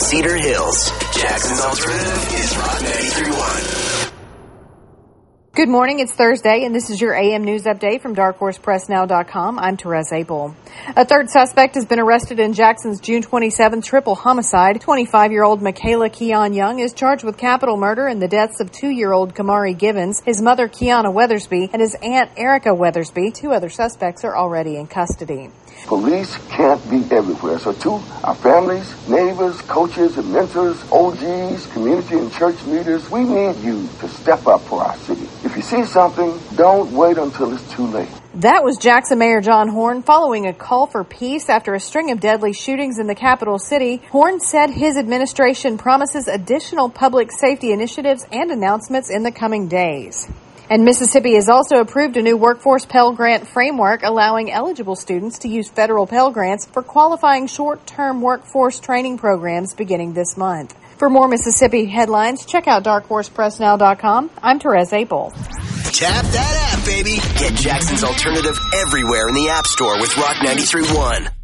Cedar Hills. Jackson's Alternative is Rock 93.1. Good morning. It's Thursday, and this is your AM News Update from DarkHorsePressNow.com. I'm Therese Apel. A third suspect has been arrested in Jackson's June 27th triple homicide. 25-year-old Michaela Keon Young is charged with capital murder in the deaths of 2-year-old Kamari Givens, his mother Kiana Weathersby, and his aunt Erica Weathersby. 2 other suspects are already in custody. Police can't be everywhere, so too, our families, neighbors, coaches and mentors, OGs, community and church leaders, we need you to step up for our city. If you see something, don't wait until it's too late. That was Jackson Mayor John Horn following a call for peace after a string of deadly shootings in the capital city. Horn said his administration promises additional public safety initiatives and announcements in the coming days. And Mississippi has also approved a new workforce Pell Grant framework allowing eligible students to use federal Pell Grants for qualifying short-term workforce training programs beginning this month. For more Mississippi headlines, check out DarkHorsePressNow.com. I'm Therese Apel. Tap that app, baby. Get Jackson's Alternative everywhere in the App Store with Rock 93.1.